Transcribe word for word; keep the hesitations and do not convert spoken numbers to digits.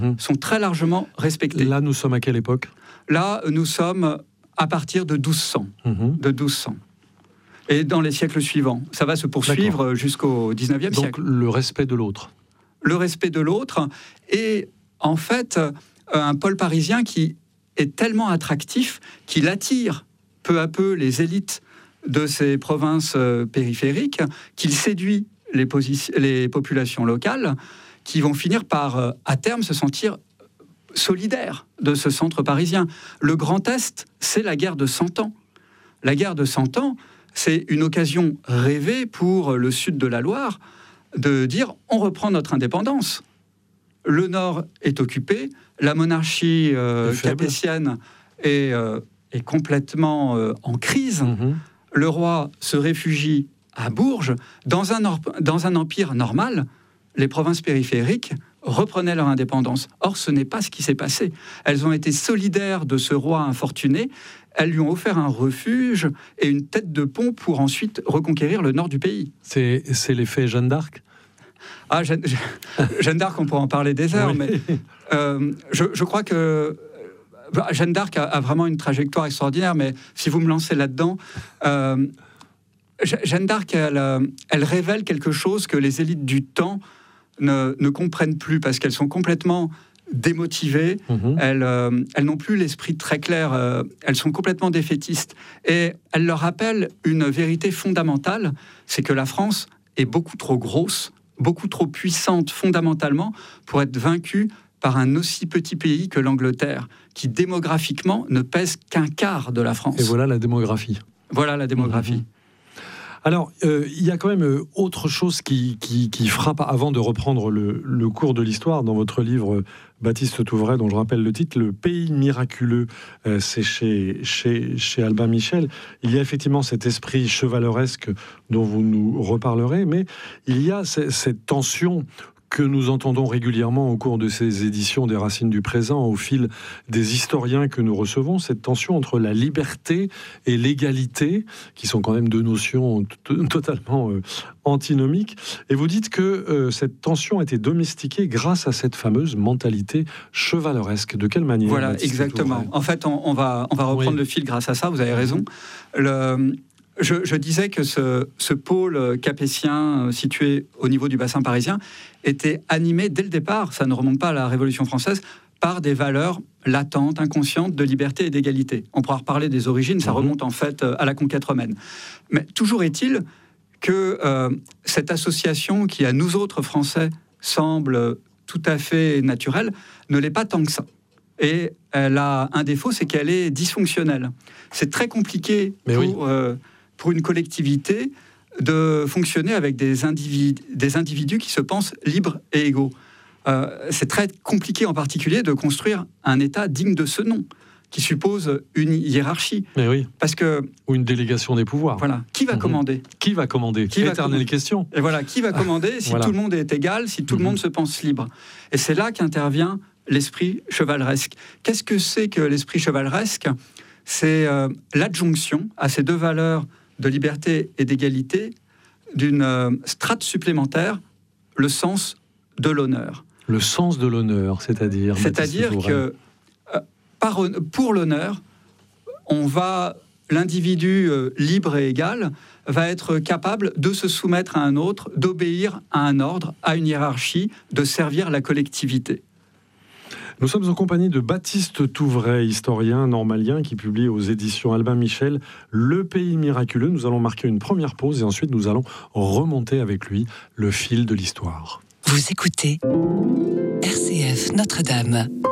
mmh. sont très largement respectés. Là, nous sommes à quelle époque ? Là, nous sommes à partir de douze cents. Mmh. De douze cents. Et dans les siècles suivants. Ça va se poursuivre D'accord. jusqu'au dix-neuvième Donc, siècle. Donc, le respect de l'autre. Le respect de l'autre. Et en fait, un pôle parisien qui est tellement attractif qu'il attire peu à peu les élites de ces provinces périphériques, qu'il séduit les, posi- les populations locales, qui vont finir par, à terme, se sentir solidaires de ce centre parisien. Le Grand Est, c'est la guerre de Cent Ans. La guerre de Cent Ans, c'est une occasion rêvée pour le sud de la Loire de dire on reprend notre indépendance. Le nord est occupé, la monarchie euh, capétienne est, euh, est complètement euh, en crise. Mmh. Le roi se réfugie à Bourges. Dans un, or- dans un empire normal, les provinces périphériques reprenaient leur indépendance. Or, ce n'est pas ce qui s'est passé. Elles ont été solidaires de ce roi infortuné. Elles lui ont offert un refuge et une tête de pont pour ensuite reconquérir le nord du pays. C'est, c'est l'effet Jeanne d'Arc ? Ah, Jeanne, Jeanne d'Arc, on pourra en parler des heures, oui. mais euh, je, je crois que Jeanne d'Arc a, a vraiment une trajectoire extraordinaire, mais si vous me lancez là-dedans, euh, Jeanne d'Arc, elle, elle révèle quelque chose que les élites du temps ne, ne comprennent plus, parce qu'elles sont complètement démotivées, mmh. elles, euh, elles n'ont plus l'esprit très clair, euh, elles sont complètement défaitistes. Et elle leur rappelle une vérité fondamentale, c'est que la France est beaucoup trop grosse, beaucoup trop puissante fondamentalement pour être vaincue par un aussi petit pays que l'Angleterre, qui démographiquement ne pèse qu'un quart de la France. Et voilà la démographie. Voilà la démographie. Mmh. Alors, euh, il y a quand même autre chose qui, qui, qui frappe, avant de reprendre le, le cours de l'histoire, dans votre livre Baptiste Touvray, dont je rappelle le titre, Le pays miraculeux, euh, c'est chez, chez, chez Albin Michel. Il y a effectivement cet esprit chevaleresque dont vous nous reparlerez, mais il y a c- cette tension que nous entendons régulièrement au cours de ces éditions des Racines du présent, au fil des historiens que nous recevons, cette tension entre la liberté et l'égalité, qui sont quand même deux notions t- totalement euh, antinomiques. Et vous dites que euh, cette tension a été domestiquée grâce à cette fameuse mentalité chevaleresque. De quelle manière ? Voilà, exactement. En fait, on, on, va, on va reprendre oui. le fil grâce à ça, vous avez raison. Le... Je, je disais que ce, ce pôle capétien euh, situé au niveau du bassin parisien était animé dès le départ, ça ne remonte pas à la Révolution française, par des valeurs latentes, inconscientes de liberté et d'égalité. On pourra reparler des origines, ça remonte en fait à la conquête romaine. Mais toujours est-il que euh, cette association qui à nous autres Français semble tout à fait naturelle, ne l'est pas tant que ça. Et elle a un défaut, c'est qu'elle est dysfonctionnelle. C'est très compliqué Mais pour... Oui. Euh, pour une collectivité de fonctionner avec des individus, des individus qui se pensent libres et égaux. Euh, c'est très compliqué en particulier de construire un État digne de ce nom, qui suppose une hiérarchie. Mais oui. Parce que, ou une délégation des pouvoirs. Voilà. Qui va mmh. commander ? Qui va commander ? Qui Éternelle va commander question. Et voilà, qui va commander si voilà. tout le monde est égal, si tout mmh. le monde se pense libre ? Et c'est là qu'intervient l'esprit chevaleresque. Qu'est-ce que c'est que l'esprit chevaleresque ? C'est euh, l'adjonction à ces deux valeurs de liberté et d'égalité, d'une euh, strate supplémentaire, le sens de l'honneur. Le sens de l'honneur, c'est-à-dire C'est-à-dire que euh, par, pour l'honneur, on va, l'individu euh, libre et égal va être capable de se soumettre à un autre, d'obéir à un ordre, à une hiérarchie, de servir la collectivité. Nous sommes en compagnie de Baptiste Touvray, historien normalien qui publie aux éditions Albin Michel Le pays miraculeux. Nous allons marquer une première pause et ensuite nous allons remonter avec lui le fil de l'histoire. Vous écoutez R C F Notre-Dame.